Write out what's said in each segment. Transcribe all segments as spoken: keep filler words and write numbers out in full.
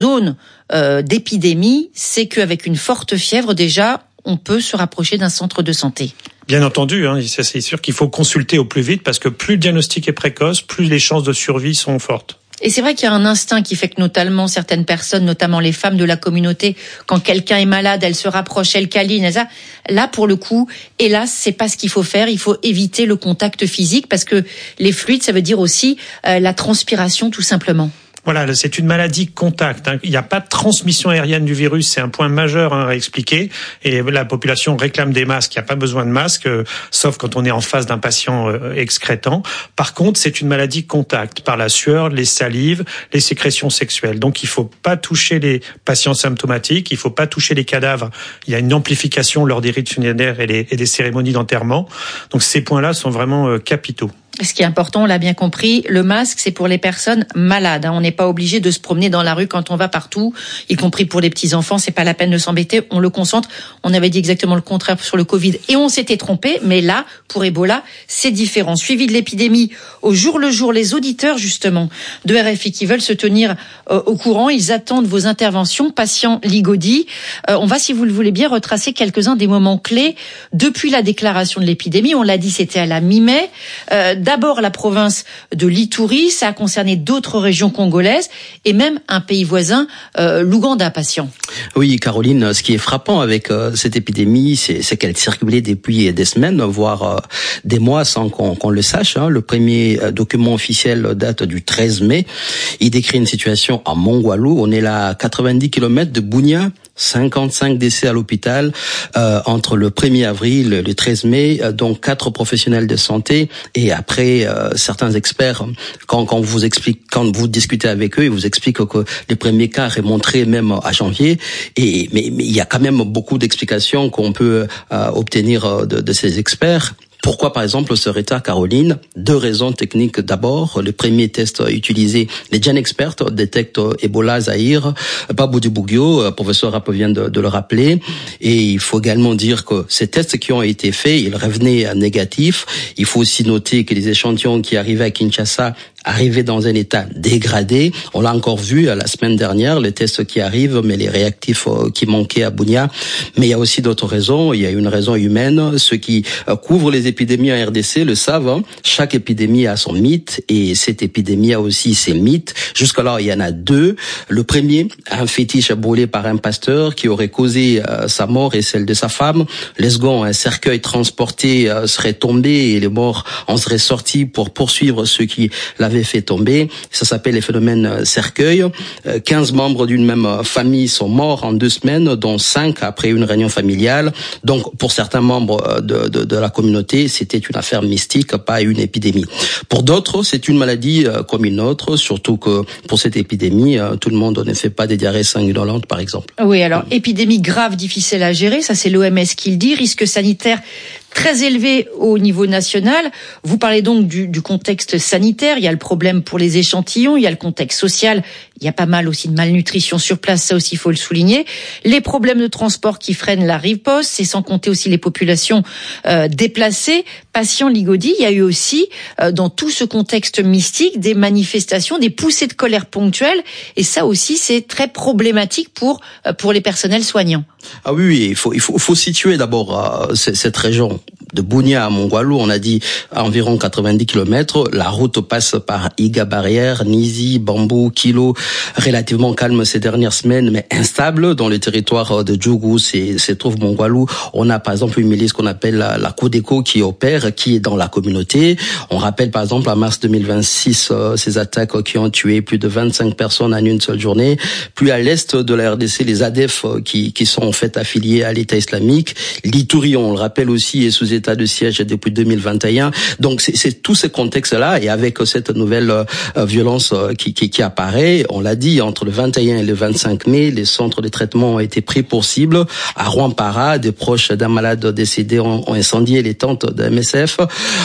zone euh, d'épidémie, c'est qu'avec une forte fièvre, déjà, on peut se rapprocher d'un centre de santé. Bien entendu, hein, c'est sûr qu'il faut consulter au plus vite parce que plus le diagnostic est précoce, plus les chances de survie sont fortes. Et c'est vrai qu'il y a un instinct qui fait que notamment certaines personnes, notamment les femmes de la communauté, quand quelqu'un est malade, elles se rapprochent, elles câlinent, elles... Là, pour le coup, hélas, c'est pas ce qu'il faut faire. Il faut éviter le contact physique parce que les fluides, ça veut dire aussi euh, la transpiration, tout simplement. Voilà, c'est une maladie contact. Il n'y a pas de transmission aérienne du virus, c'est un point majeur à expliquer. Et la population réclame des masques. Il n'y a pas besoin de masques, euh, sauf quand on est en face d'un patient euh, excrétant. Par contre, c'est une maladie contact par la sueur, les salives, les sécrétions sexuelles. Donc, il ne faut pas toucher les patients symptomatiques. Il ne faut pas toucher les cadavres. Il y a une amplification lors des rites funéraires et, les, et des cérémonies d'enterrement. Donc, ces points-là sont vraiment euh, capitaux. Ce qui est important, on l'a bien compris, le masque, c'est pour les personnes malades. On n'est pas obligé de se promener dans la rue quand on va partout, y compris pour les petits-enfants. C'est pas la peine de s'embêter, on le concentre. On avait dit exactement le contraire sur le Covid et on s'était trompé. Mais là, pour Ebola, c'est différent. Suivi de l'épidémie au jour le jour, les auditeurs, justement, de R F I qui veulent se tenir euh, au courant, ils attendent vos interventions. Patient Ligaudy, euh, on va, si vous le voulez bien, retracer quelques-uns des moments clés depuis la déclaration de l'épidémie. On l'a dit, c'était à la mi-mai. Euh, D'abord la province de l'Ituri, ça a concerné d'autres régions congolaises et même un pays voisin, euh, l'Ouganda, patient. Oui, Caroline, ce qui est frappant avec euh, cette épidémie, c'est, c'est qu'elle circulait depuis des semaines, voire euh, des mois sans qu'on, qu'on le sache. Hein. Le premier euh, document officiel date du treize mai. Il décrit une situation à Mongwalu. On est là à quatre-vingt-dix kilomètres de Bunia. cinquante-cinq décès à l'hôpital euh, entre le premier avril et le treize mai, euh, donc quatre professionnels de santé et après euh, certains experts quand quand vous explique quand vous discutez avec eux, ils vous expliquent que les premiers cas remonteraient même à janvier et mais mais il y a quand même beaucoup d'explications qu'on peut euh, obtenir de, de ces experts. Pourquoi, par exemple, ce retard, Caroline? Deux raisons techniques. D'abord, le premier test utilisé, les GenExpert détectent Ebola Zaïre, Babou Bougio, professeur Rapp vient de, de le rappeler. Et il faut également dire que ces tests qui ont été faits, ils revenaient négatifs. Il faut aussi noter que les échantillons qui arrivaient à Kinshasa arrivaient dans un état dégradé. On l'a encore vu la semaine dernière, les tests qui arrivent, mais les réactifs qui manquaient à Bunia. Mais il y a aussi d'autres raisons. Il y a une raison humaine. Ceux qui couvrent les épidémies en R D C le savent. Hein. Chaque épidémie a son mythe et cette épidémie a aussi ses mythes. Jusqu'alors, il y en a deux. Le premier, un fétiche brûlé par un pasteur qui aurait causé euh, sa mort et celle de sa femme. Le second, un cercueil transporté euh, serait tombé et les morts en seraient sortis pour poursuivre ceux qui l'avaient fait tomber. Ça s'appelle les phénomènes cercueil. quinze membres d'une même famille sont morts en deux semaines, dont cinq après une réunion familiale. Donc, pour certains membres de, de, de la communauté, c'était une affaire mystique, pas une épidémie. Pour d'autres, c'est une maladie comme une autre, surtout que pour cette épidémie, tout le monde ne fait pas des diarrhées sanguinolentes, par exemple. Oui, alors, épidémie grave, difficile à gérer, ça c'est l'O M S qui le dit, risque sanitaire très élevé au niveau national. Vous parlez donc du, du contexte sanitaire. Il y a le problème pour les échantillons. Il y a le contexte social. Il y a pas mal aussi de malnutrition sur place. Ça aussi, il faut le souligner. Les problèmes de transport qui freinent la riposte. C'est sans compter aussi les populations euh, déplacées. Patient Ligaudy, il y a eu aussi, euh, dans tout ce contexte mystique, des manifestations, des poussées de colère ponctuelles. Et ça aussi, c'est très problématique pour, euh, pour les personnels soignants. Ah oui, oui, il faut, il faut, il faut situer d'abord euh, cette région. De Bunia à Mongwalu, on a dit à environ quatre-vingt-dix kilomètres. La route passe par Iga Barrière, Nizi, Bambou, Kilo, relativement calme ces dernières semaines, mais instable. Dans le territoire de Djougou, c'est, se trouve Mongwalu. On a par exemple une milice qu'on appelle la, la Codeco qui opère, qui est dans la communauté. On rappelle par exemple en mars deux mille vingt-six euh, ces attaques qui ont tué plus de vingt-cinq personnes en une seule journée. Plus à l'est de la R D C, les A D F qui, qui sont en fait affiliés à l'État islamique. L'Ituri, on le rappelle aussi, est sous état de siège depuis deux mille vingt et un. Donc c'est, c'est tout ce contexte-là et avec cette nouvelle euh, violence euh, qui, qui, qui apparaît, on l'a dit, entre le vingt et un et le vingt-cinq mai, les centres de traitement ont été pris pour cible. À Rwampara, des proches d'un malade décédé ont, ont incendié les tentes de M S F,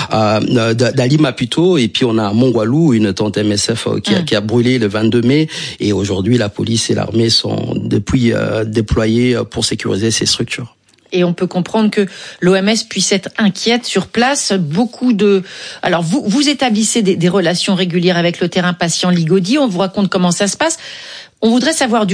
euh, d'Ali Maputo, et puis on a à Mongwalu une tente M S F qui a, mmh. qui a brûlé le vingt-deux mai. Et aujourd'hui, la police et l'armée sont depuis euh, déployés pour sécuriser ces structures. Et on peut comprendre que l'O M S puisse être inquiète sur place. Beaucoup de, alors vous vous établissez des, des relations régulières avec le terrain patient Ligaudy. On vous raconte comment ça se passe. On voudrait savoir du